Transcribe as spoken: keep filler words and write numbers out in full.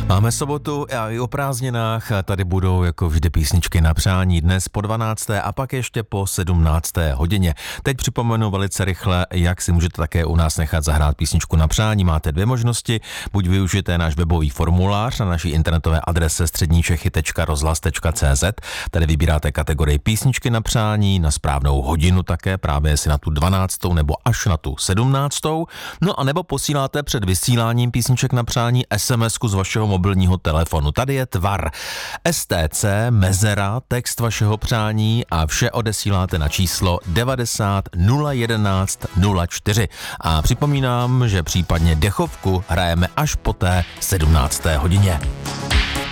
Máme sobotu a i o prázdninách a tady budou jako vždy písničky na přání dnes po dvanácté a pak ještě po sedmnácté hodině. Teď připomenu velice rychle, jak si můžete také u nás nechat zahrát písničku na přání. Máte dvě možnosti, buď využijete náš webový formulář na naší internetové adrese středníčechy tečka rozhlas tečka cé zet, tady vybíráte kategorii písničky na přání, na správnou hodinu také, právě si na tu dvanáctou nebo až na tu sedmnáctou, no a nebo posíláte před vysíláním písniček na přání es em esku z vašeho mobilního telefonu. Tady je tvar es té cé, mezera, text vašeho přání a vše odesíláte na číslo devadesát nula jedenáct nula čtyři. A připomínám, že případně dechovku hrajeme až po té sedmnácté hodině.